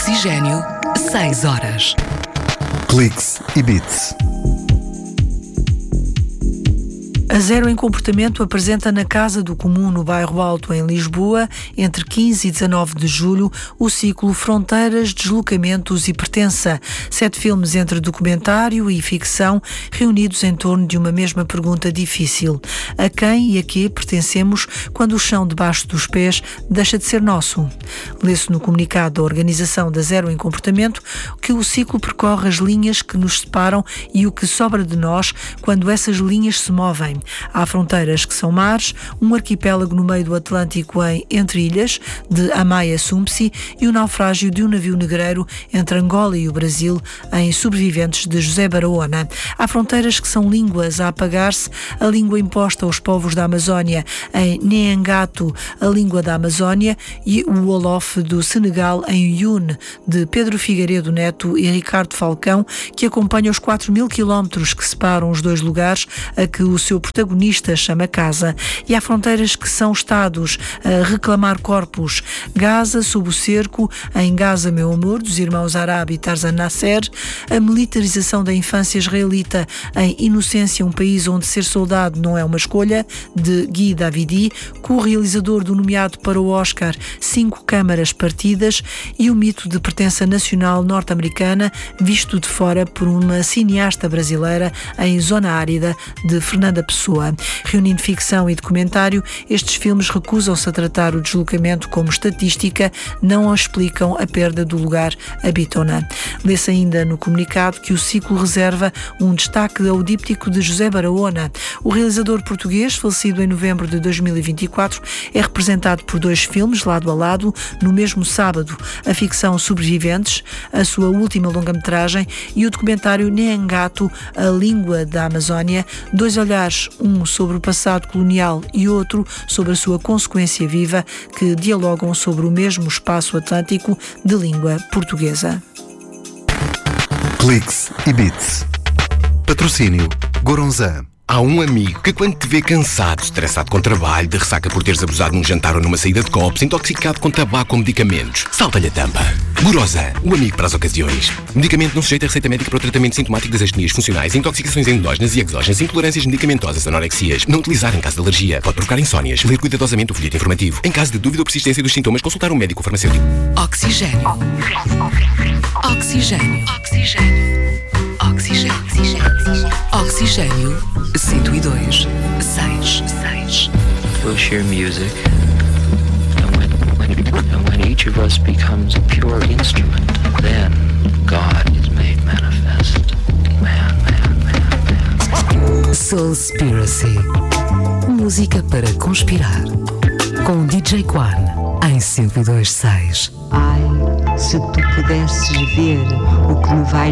Oxigênio, 6 horas. Cliques e Beats. A Zero em Comportamento apresenta na Casa do Comum, no Bairro Alto, em Lisboa, entre 15 e 19 de julho, o ciclo Fronteiras, Deslocamentos e Pertença. 7 filmes entre documentário e ficção, reunidos em torno de uma mesma pergunta difícil. A quem e a quê pertencemos quando o chão debaixo dos pés deixa de ser nosso? Lê-se no comunicado da organização da Zero em Comportamento que o ciclo percorre as linhas que nos separam e o que sobra de nós quando essas linhas se movem. Há fronteiras que são mares, um arquipélago no meio do Atlântico em Entre Ilhas, de Amaya Sumpsi, e o naufrágio de um navio negreiro entre Angola e o Brasil, em Sobreviventes de José Barahona. Há fronteiras que são línguas a apagar-se, a língua imposta aos povos da Amazónia, em Nheengatu, a língua da Amazónia, e o Wolof do Senegal, em Yune, de Pedro Figueiredo Neto e Ricardo Falcão, que acompanha os 4.000 quilómetros que separam os dois lugares a que o seu protagonista chama casa. E há fronteiras que são Estados a reclamar corpos. Gaza, sob o cerco, em Gaza, meu amor, dos irmãos Arab e Tarzan Nasser. A militarização da infância israelita em Inocência, um país onde ser soldado não é uma escolha, de Guy Davidi, com o realizador do nomeado para o Oscar 5 câmaras partidas, e o mito de pertença nacional norte-americana, visto de fora por uma cineasta brasileira, em Zona Árida, de Fernanda Pessoa. Reunindo ficção e documentário, estes filmes recusam-se a tratar o deslocamento como estatística, não explicam a perda do lugar habitam-na. Lê-se ainda no comunicado que o ciclo reserva um destaque ao díptico de José Barahona. O realizador português, falecido em novembro de 2024, é representado por 2 filmes, lado a lado, no mesmo sábado: a ficção Sobreviventes, a sua última longa-metragem, e o documentário Nheengatu, a língua da Amazónia, 2 olhares, um sobre o passado colonial e outro sobre a sua consequência viva, que dialogam sobre o mesmo espaço atlântico de língua portuguesa. Cliques e Beats. Patrocínio Goronzan. Há um amigo que, quando te vê cansado, estressado com trabalho, de ressaca por teres abusado num jantar ou numa saída de copos, intoxicado com tabaco ou medicamentos, salta-lhe a tampa. Goronzan, o amigo para as ocasiões. Medicamento não sujeito a receita médica para o tratamento sintomático das astenias funcionais, intoxicações endógenas e exógenas, intolerâncias medicamentosas, anorexias. Não utilizar em caso de alergia. Pode provocar insónias. Ler cuidadosamente o folheto informativo. Em caso de dúvida ou persistência dos sintomas, consultar um médico ou farmacêutico. Oxigênio. Oxigênio. Oxigênio. Oxigênio. Oxigênio 102.6. We'll share music, and when each of us becomes a pure instrument, then God is made manifest. Man. Soulspiracy. Música para conspirar. Com DJ Quan em 102.6. Ai, se tu pudesses ver o que me vai